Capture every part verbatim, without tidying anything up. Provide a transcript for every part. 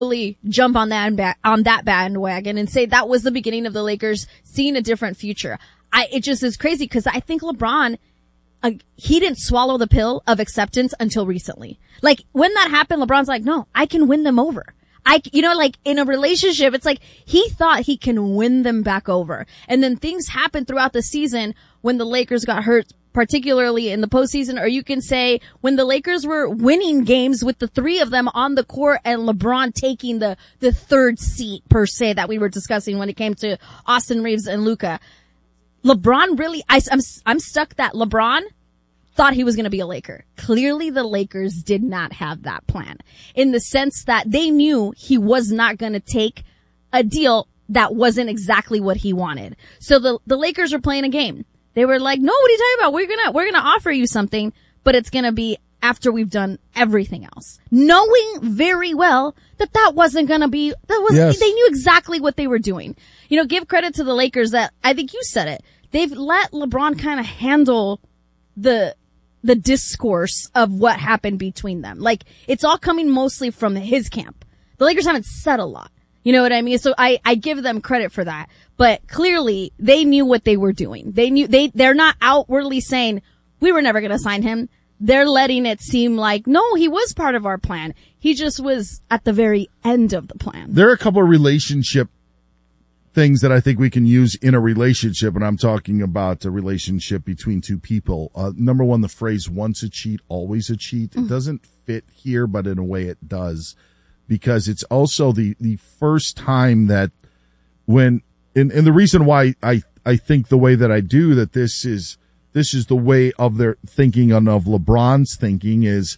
jump on that on that bandwagon and say that was the beginning of the Lakers seeing a different future. I it just is crazy because I think LeBron, uh, he didn't swallow the pill of acceptance until recently. Like when that happened, LeBron's like, no, I can win them over. I, you know, like in a relationship, it's like he thought he can win them back over. And then things happened throughout the season when the Lakers got hurt, particularly in the postseason, or you can say when the Lakers were winning games with the three of them on the court and LeBron taking the, the third seat per se that we were discussing when it came to Austin Reeves and Luka. LeBron really, I, I'm, I'm stuck that LeBron thought he was going to be a Laker. Clearly the Lakers did not have that plan in the sense that they knew he was not going to take a deal that wasn't exactly what he wanted. So the, the Lakers were playing a game. They were like, no, what are you talking about? We're gonna, we're gonna offer you something, but it's gonna be after we've done everything else. Knowing very well that that wasn't gonna be, that was, yes. They knew exactly what they were doing. You know, give credit to the Lakers that, I think you said it, they've let LeBron kind of handle the, the discourse of what happened between them. Like, it's all coming mostly from his camp. The Lakers haven't said a lot. You know what I mean? So I, I give them credit for that. But clearly they knew what they were doing. They knew, they, they're not outwardly saying, we were never going to sign him. They're letting it seem like, no, he was part of our plan. He just was at the very end of the plan. There are a couple of relationship things that I think we can use in a relationship, and I'm talking about a relationship between two people. Uh, number one, the phrase once a cheat, always a cheat. Mm-hmm. It doesn't fit here, but in a way it does. Because it's also the, the first time that when, and, and the reason why I, I think the way that I do that this is, this is the way of their thinking and of LeBron's thinking is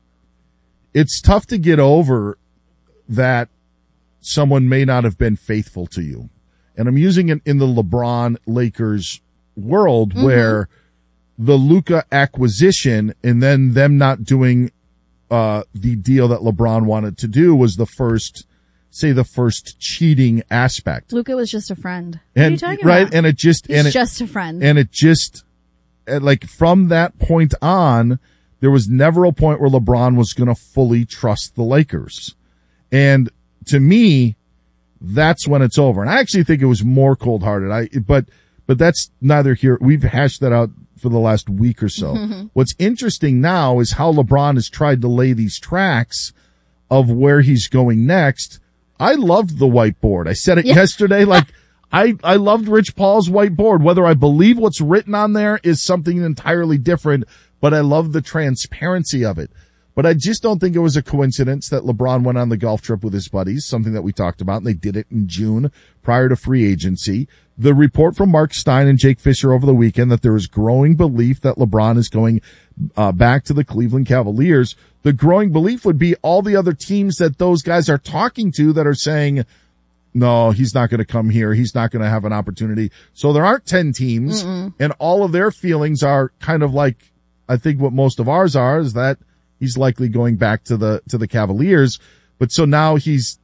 it's tough to get over that someone may not have been faithful to you. And I'm using it in the LeBron Lakers world mm-hmm. where the Luka acquisition and then them not doing Uh, the deal that LeBron wanted to do was the first, say the first cheating aspect. Luka was just a friend. And, what are you talking right, about? and it just, He's and it, just a friend. And it just, like from that point on, there was never a point where LeBron was going to fully trust the Lakers. And to me, that's when it's over. And I actually think it was more cold-hearted. I, but, but that's neither here. We've hashed that out for the last week or so. Mm-hmm. What's interesting now is how LeBron has tried to lay these tracks of where he's going next. I loved the whiteboard. I said it yeah. yesterday. Like, I, I loved Rich Paul's whiteboard. Whether I believe what's written on there is something entirely different, but I love the transparency of it. But I just don't think it was a coincidence that LeBron went on the golf trip with his buddies, something that we talked about, and they did it in June prior to free agency. The report from Mark Stein and Jake Fisher over the weekend that there is growing belief that LeBron is going uh, back to the Cleveland Cavaliers. The growing belief would be all the other teams that those guys are talking to that are saying, no, he's not going to come here. He's not going to have an opportunity. So there aren't ten teams, Mm-mm. and all of their feelings are kind of like, I think what most of ours are, is that he's likely going back to the, to the Cavaliers. But so now he's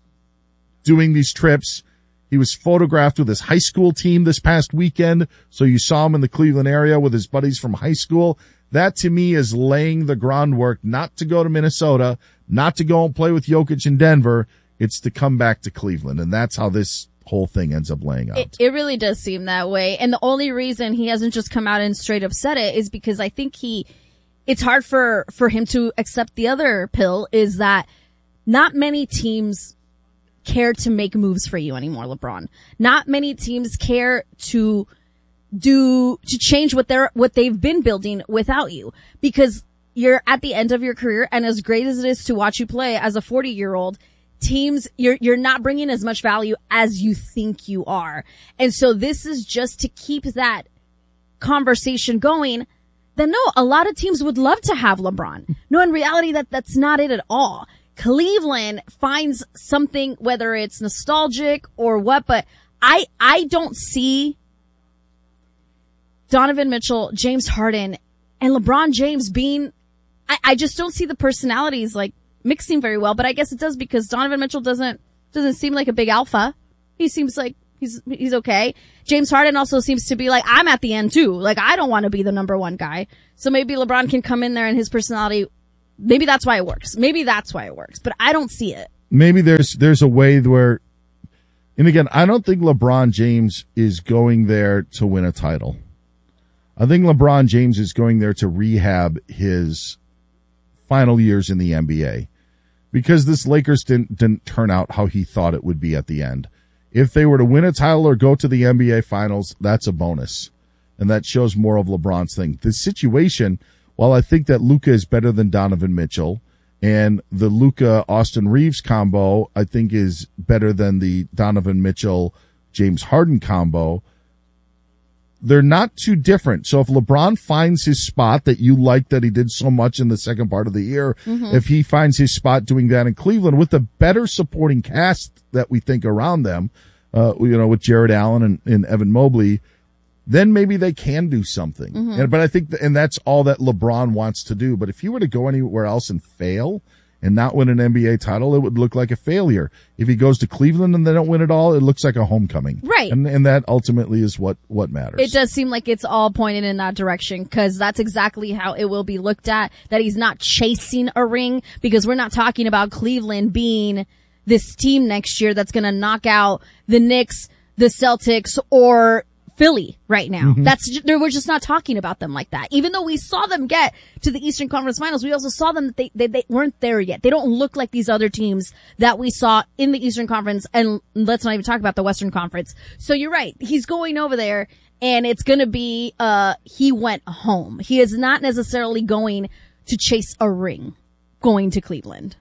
doing these trips. He was photographed with his high school team this past weekend. So you saw him in the Cleveland area with his buddies from high school. That to me is laying the groundwork not to go to Minnesota, not to go and play with Jokic in Denver. It's to come back to Cleveland. And that's how this whole thing ends up laying out. It, it really does seem that way. And the only reason he hasn't just come out and straight up said it is because I think he, it's hard for, for him to accept the other pill is that not many teams care to make moves for you anymore, LeBron. Not many teams care to do, to change what they're, what they've been building without you because you're at the end of your career. And as great as it is to watch you play as a forty year old, teams, you're, you're not bringing as much value as you think you are. And so this is just to keep that conversation going. Then no, a lot of teams would love to have LeBron. No, in reality, that, that's not it at all. Cleveland finds something, whether it's nostalgic or what, but I, I don't see Donovan Mitchell, James Harden, and LeBron James being, I, I just don't see the personalities like mixing very well, but I guess it does because Donovan Mitchell doesn't, doesn't seem like a big alpha. He seems like he's, he's okay. James Harden also seems to be like, I'm at the end too. Like, I don't want to be the number one guy. So maybe LeBron can come in there and his personality, maybe that's why it works. Maybe that's why it works, but I don't see it. maybe there's there's a way where, and again, I don't think LeBron James is going there to win a title. I think LeBron James is going there to rehab his final years in the N B A, because this Lakers didn't didn't turn out how he thought it would be at the end. If they were to win a title or go to the N B A Finals, that's a bonus, and that shows more of LeBron's thing. The situation, while I think that Luka is better than Donovan Mitchell, and the Luka Austin Reeves combo I think is better than the Donovan Mitchell James Harden combo, they're not too different. So if LeBron finds his spot that you like that he did so much in the second part of the year, mm-hmm. if he finds his spot doing that in Cleveland with a better supporting cast that we think around them, uh, you know, with Jared Allen and, and Evan Mobley, then maybe they can do something. Mm-hmm. And, but I think, th- and that's all that LeBron wants to do. But if he were to go anywhere else and fail and not win an N B A title, it would look like a failure. If he goes to Cleveland and they don't win it all, it looks like a homecoming. Right. And, and that ultimately is what, what matters. It does seem like it's all pointed in that direction, because that's exactly how it will be looked at, that he's not chasing a ring, because we're not talking about Cleveland being this team next year that's going to knock out the Knicks, the Celtics, or Philly right now. Mm-hmm. That's just, we're just not talking about them like that. Even though we saw them get to the Eastern Conference Finals, we also saw them that they, they, they weren't there yet. They don't look like these other teams that we saw in the Eastern Conference, and let's not even talk about the Western Conference. So you're right. He's going over there, and it's gonna be, uh, he went home. He is not necessarily going to chase a ring going to Cleveland.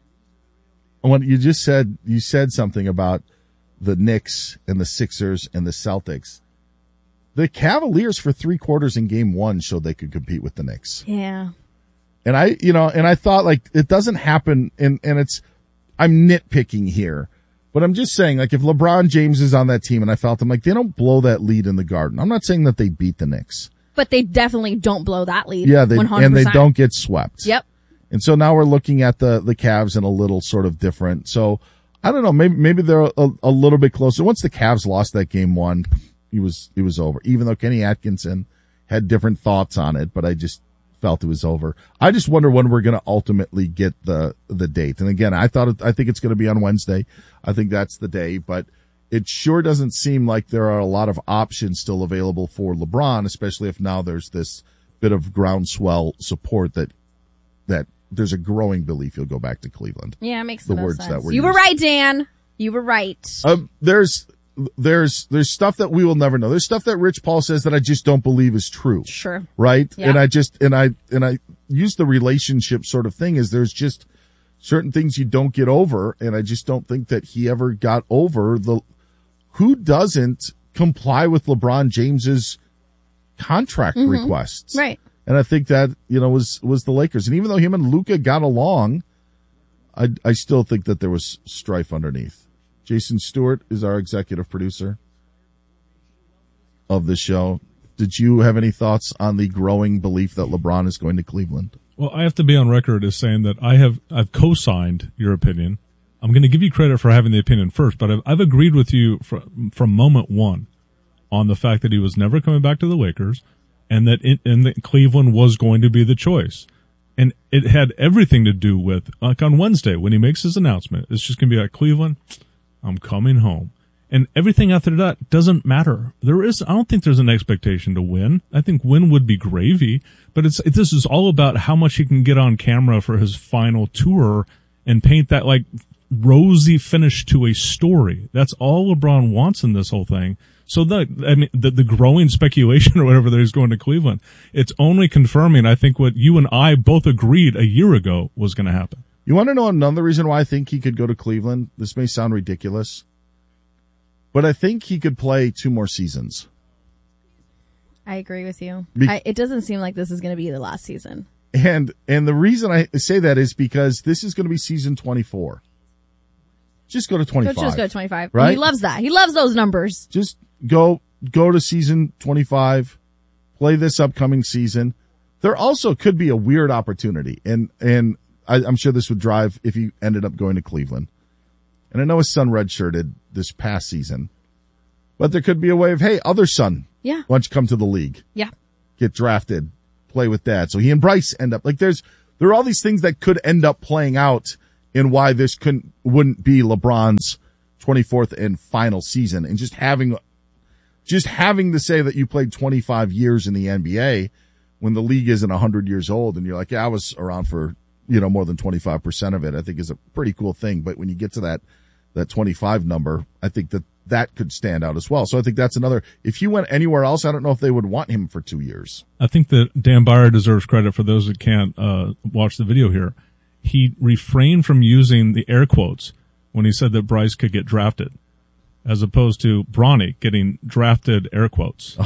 When you just said, you said something about the Knicks and the Sixers and the Celtics. The Cavaliers for three quarters in game one showed they could compete with the Knicks. Yeah. And I, you know, and I thought, like, it doesn't happen, and, and it's, I'm nitpicking here, but I'm just saying, like, if LeBron James is on that team, and I felt them, like, they don't blow that lead in the Garden. I'm not saying that they beat the Knicks. But they definitely don't blow that lead. Yeah, they, one hundred percent. and they don't get swept. Yep. And so now we're looking at the, the Cavs in a little sort of different. So, I don't know, maybe, maybe they're a, a little bit closer. Once the Cavs lost that game one, It was, it was over, even though Kenny Atkinson had different thoughts on it, but I just felt it was over. I just wonder when we're going to ultimately get the, the date. And again, I thought, it, I think it's going to be on Wednesday. I think that's the day, but it sure doesn't seem like there are a lot of options still available for LeBron, especially if now there's this bit of groundswell support that, that there's a growing belief he'll go back to Cleveland. Yeah, it makes the no words sense. that were You used. were right, Dan. You were right. Um, there's, There's, there's stuff that we will never know. There's stuff that Rich Paul says that I just don't believe is true. Sure. Right? Yeah. And I just, and I, and I use the relationship sort of thing is there's just certain things you don't get over. And I just don't think that he ever got over the, who doesn't comply with LeBron James's contract mm-hmm. requests? Right. And I think that, you know, was, was the Lakers. And even though him and Luka got along, I, I still think that there was strife underneath. Jason Stewart is our executive producer of the show. Did you have any thoughts on the growing belief that LeBron is going to Cleveland? Well, I have to be on record as saying that I have, I've co-signed your opinion. I'm going to give you credit for having the opinion first, but I've, I've agreed with you from, from moment one on the fact that he was never coming back to the Lakers, and that it, and that Cleveland was going to be the choice. And it had everything to do with, like on Wednesday when he makes his announcement, it's just going to be like, Cleveland, I'm coming home. And everything after that doesn't matter. There is, I don't think there's an expectation to win. I think win would be gravy, but it's, it, this is all about how much he can get on camera for his final tour and paint that like rosy finish to a story. That's all LeBron wants in this whole thing. So the, I mean, the, the growing speculation or whatever that he's going to Cleveland, it's only confirming, I think, what you and I both agreed a year ago was going to happen. You want to know another reason why I think he could go to Cleveland? This may sound ridiculous, but I think he could play two more seasons. I agree with you. Be- I, it doesn't seem like this is going to be the last season. And and the reason I say that is because this is going to be season twenty-four. Just go to twenty-five. Just go to twenty-five. Right? He loves that. He loves those numbers. Just go go to season twenty-five. Play this upcoming season. There also could be a weird opportunity, and and I, I'm sure this would drive if he ended up going to Cleveland. And I know his son redshirted this past season, but there could be a way of, hey, other son, yeah, why don't you come to the league? Yeah, get drafted, play with dad. So he and Bryce end up like there's there are all these things that could end up playing out in why this couldn't wouldn't be LeBron's twenty-fourth and final season. And just having just having to say that you played twenty-five years in the N B A when the league isn't one hundred years old, and you're like, yeah, I was around for, you know, more than twenty-five percent of it, I think is a pretty cool thing. But when you get to that that twenty-five number, I think that that could stand out as well. So I think that's another, if he went anywhere else, I don't know if they would want him for two years. I think that Dan Byer deserves credit for those that can't uh, watch the video here. He refrained from using the air quotes when he said that Bryce could get drafted, as opposed to Bronny getting drafted air quotes.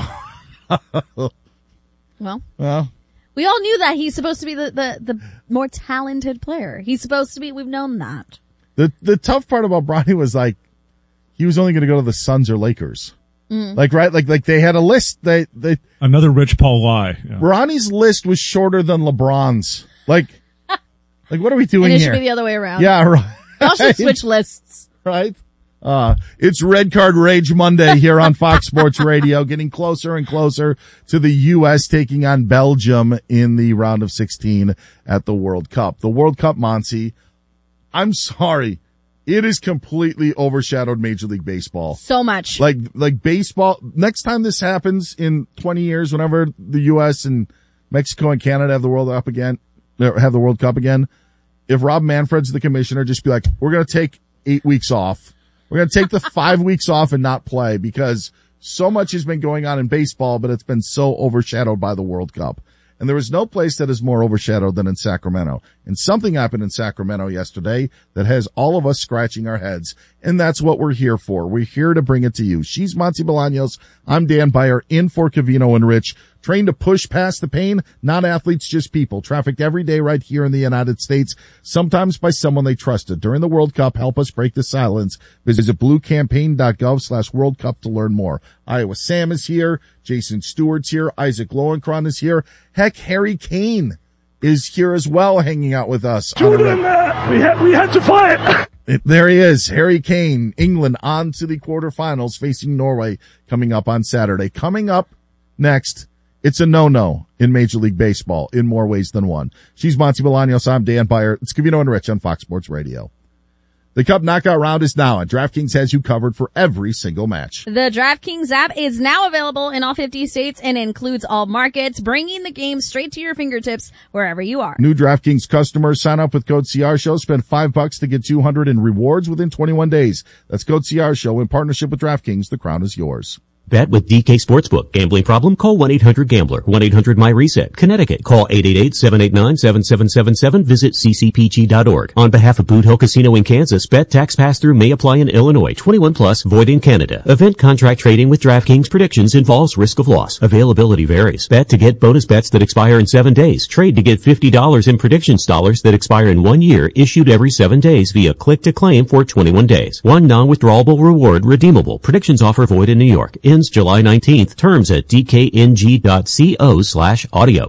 Well, well, we all knew that he's supposed to be the, the, the more talented player. He's supposed to be, we've known that. The the tough part about Bronny was like, he was only going to go to the Suns or Lakers. Mm. Like, right? Like, like they had a list. They, they, Another Rich Paul lie. Yeah. Bronny's list was shorter than LeBron's. Like, like what are we doing and it here? should be the other way around. Yeah, right. Y'all should switch lists. Right? Uh, it's Red Card Rage Monday here on Fox Sports Radio, getting closer and closer to the U S taking on Belgium in the round of sixteen at the World Cup. The World Cup, Monty, I'm sorry. It is completely overshadowed Major League Baseball. So much. Like, like baseball, next time this happens in twenty years, whenever the U S and Mexico and Canada have the World Cup again, have the World Cup again, if Rob Manfred's the commissioner, just be like, we're going to take eight weeks off. We're going to take the five weeks off and not play, because so much has been going on in baseball, but it's been so overshadowed by the World Cup. And there is no place that is more overshadowed than in Sacramento. And something happened in Sacramento yesterday that has all of us scratching our heads. And that's what we're here for. We're here to bring it to you. She's Monty Bolaños. I'm Dan Byer, in for Covino and Rich. Trained to push past the pain, not athletes, just people. Trafficked every day right here in the United States, sometimes by someone they trusted. During the World Cup, help us break the silence. Visit bluecampaign.gov slash World Cup to learn more. Iowa Sam is here. Jason Stewart's here. Isaac Lowenkron is here. Heck, Harry Kane is here as well, hanging out with us. On uh, we had we had to fight. It, there he is, Harry Kane. England on to the quarterfinals, facing Norway coming up on Saturday. Coming up next, it's a no-no in Major League Baseball in more ways than one. She's Monty Bolaños. I'm Dan Byer. It's Covino and Rich on Fox Sports Radio. The Cup Knockout Round is now, and DraftKings has you covered for every single match. The DraftKings app is now available in all fifty states and includes all markets, bringing the game straight to your fingertips wherever you are. New DraftKings customers sign up with code C R Show. Spend five bucks to get two hundred in rewards within twenty-one days. That's code C R Show in partnership with DraftKings. The crown is yours. Bet with D K Sportsbook. Gambling problem? Call one eight hundred gambler. one eight hundred my reset. Connecticut. Call eight eight eight, seven eight nine, seven seven seven seven. Visit c c p g dot org. On behalf of Boot Hill Casino in Kansas, bet tax pass-through may apply in Illinois. twenty-one plus, void in Canada. Event contract trading with DraftKings predictions involves risk of loss. Availability varies. Bet to get bonus bets that expire in seven days. Trade to get fifty dollars in predictions dollars that expire in one year, issued every seven days via click-to-claim for twenty-one days. One non-withdrawable reward redeemable. Predictions offer void in New York. Ends July nineteenth. Terms at d k n g dot co slash audio.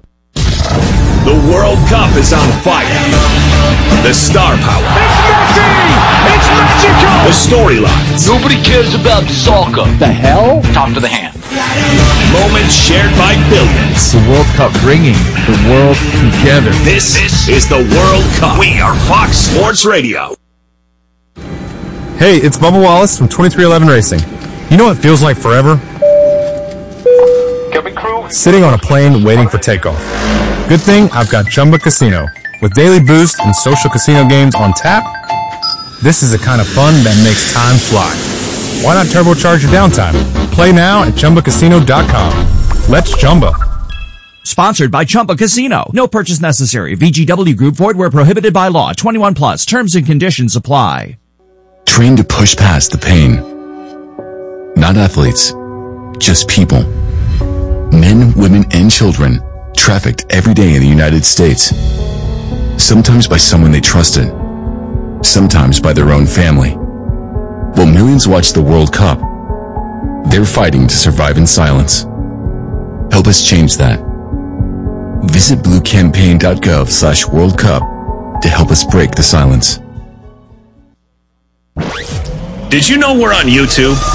The World Cup is on fire. The star power. It's Messi! It's magical! The storylines. Nobody cares about soccer. The hell? Talk to the hand. Moments shared by billions. The World Cup bringing the world together. This, this is the World Cup. We are Fox Sports Radio. Hey, it's Bubba Wallace from twenty-three eleven Racing. You know what feels like forever? Sitting on a plane waiting for takeoff. Good thing I've got Chumba Casino. With daily boost and social casino games on tap, this is the kind of fun that makes time fly. Why not turbocharge your downtime? Play now at chumba casino dot com. Let's Chumba. Sponsored by Chumba Casino. No purchase necessary. V G W Group. Void where prohibited by law. twenty-one plus. Terms and conditions apply. Trained to push past the pain. Not athletes, just people. Men, women, and children trafficked every day in the United States. Sometimes by someone they trusted. Sometimes by their own family. While millions watch the World Cup, they're fighting to survive in silence. Help us change that. Visit bluecampaign.gov slash World Cup to help us break the silence. Did you know we're on YouTube? Fox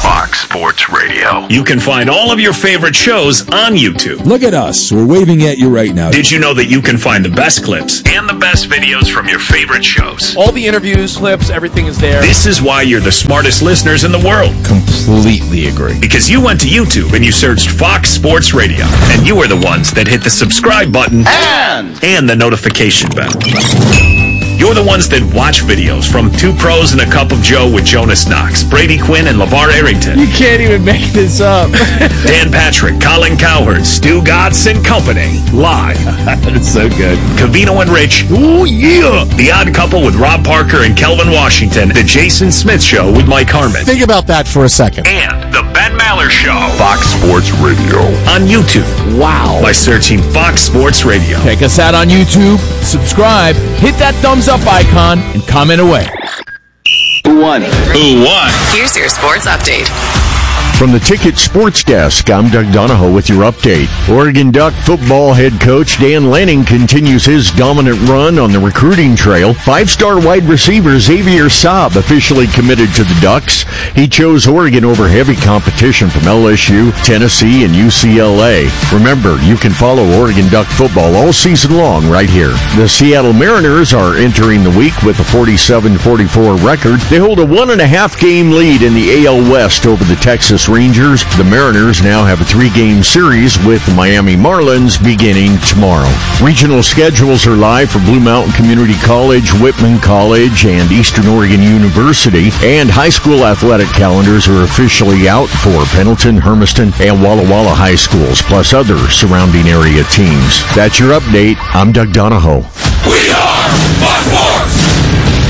Sports Radio. You can find all of your favorite shows on YouTube. Look at us. We're waving at you right now. Did you know that you can find the best clips and the best videos from your favorite shows? All the interviews, clips, everything is there. This is why you're the smartest listeners in the world. Completely agree. Because you went to YouTube and you searched Fox Sports Radio, and you were the ones that hit the subscribe button and, and the notification bell. You're the ones that watch videos from Two Pros and a Cup of Joe with Jonas Knox, Brady Quinn, and LeVar Arrington. You can't even make this up. Dan Patrick, Colin Cowherd, Stu Gatz and Company. Live. That is so good. Covino and Rich. Oh, yeah. The Odd Couple with Rob Parker and Kelvin Washington. The Jason Smith Show with Mike Harmon. Think about that for a second. And The Ben Maller Show. Fox Sports Radio. On YouTube. Wow. By searching Fox Sports Radio. Check us out on YouTube. Subscribe. Hit that thumbs up icon and comment away. Who won? Who won? Here's your sports update. From the Ticket Sports Desk, I'm Doug Donahoe with your update. Oregon Duck football head coach Dan Lanning continues his dominant run on the recruiting trail. Five-star wide receiver Xavier Saab officially committed to the Ducks. He chose Oregon over heavy competition from L S U, Tennessee, and U C L A. Remember, you can follow Oregon Duck football all season long right here. The Seattle Mariners are entering the week with a forty-seven forty-four record. They hold a one and a half game lead in the A L West over the Texas Rangers. The Mariners now have a three-game series with the Miami Marlins beginning tomorrow. Regional schedules are live for Blue Mountain Community College, Whitman College, and Eastern Oregon University, and high school athletic calendars are officially out for Pendleton, Hermiston, and Walla Walla High Schools, plus other surrounding area teams. That's your update. I'm Doug Donahoe. We are Fox Sports!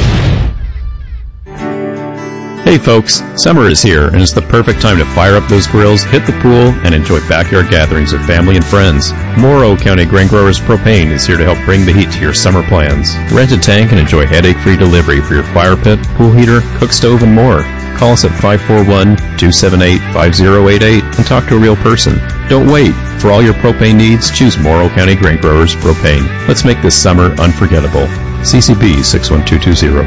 Hey folks, summer is here and it's the perfect time to fire up those grills, hit the pool, and enjoy backyard gatherings with family and friends. Morrow County Grain Growers Propane is here to help bring the heat to your summer plans. Rent a tank and enjoy headache-free delivery for your fire pit, pool heater, cook stove, and more. Call us at five four one, two seven eight, five zero eight eight and talk to a real person. Don't wait. For all your propane needs, choose Morrow County Grain Growers Propane. Let's make this summer unforgettable. C C B six one two two zero.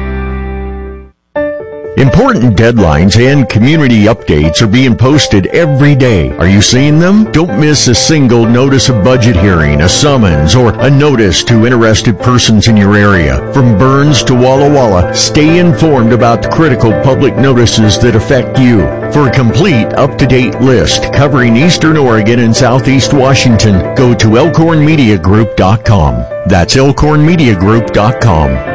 Important deadlines and community updates are being posted every day. Are you seeing them? Don't miss a single notice of budget hearing, a summons, or a notice to interested persons in your area. From Burns to Walla Walla, stay informed about the critical public notices that affect you. For a complete, up-to-date list covering Eastern Oregon and Southeast Washington, go to elkhorn media group dot com. That's elkhorn media group dot com.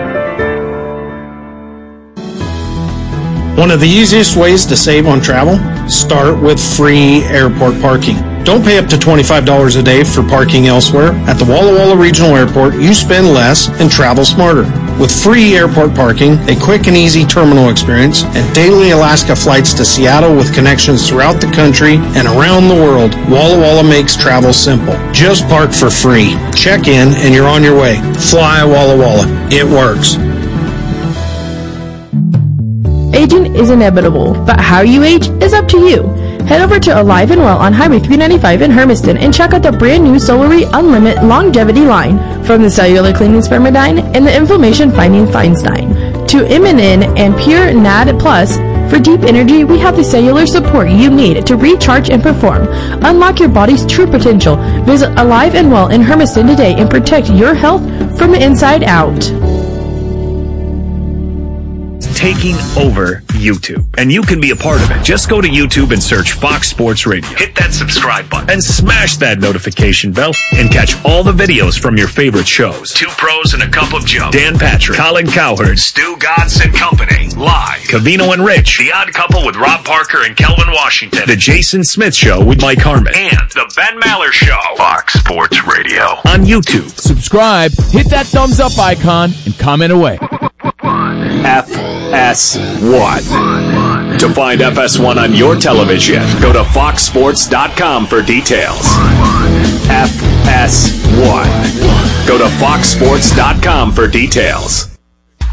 One of the easiest ways to save on travel? Start with free airport parking. Don't pay up to twenty-five dollars a day for parking elsewhere. At the Walla Walla Regional Airport, you spend less and travel smarter. With free airport parking, a quick and easy terminal experience, and daily Alaska flights to Seattle with connections throughout the country and around the world, Walla Walla makes travel simple. Just park for free. Check in and you're on your way. Fly Walla Walla. It works. Aging is inevitable, but how you age is up to you. Head over to Alive and Well on Highway three ninety-five in Hermiston and check out the brand new Solary Unlimited Longevity line. From the cellular cleaning Spermidine and the inflammation fighting Feinstein to Immunin and Pure N A D Plus. For deep energy, we have the cellular support you need to recharge and perform. Unlock your body's true potential. Visit Alive and Well in Hermiston today and protect your health from the inside out. Taking over YouTube, and you can be a part of it. Just go to YouTube and search Fox Sports Radio. Hit that subscribe button and smash that notification bell and catch all the videos from your favorite shows. Two Pros and a Cup of Joe, Dan Patrick, Colin Cowherd, Stu Gatz and Company. Live, Covino and Rich, The Odd Couple with Rob Parker and Kelvin Washington, The Jason Smith Show with Mike Harmon, and The Ben Maller Show. Fox Sports Radio on YouTube. Subscribe, hit that thumbs up icon, and comment away. F S one. To find F S one on your television, go to fox sports dot com for details. F S one. Go to fox sports dot com for details.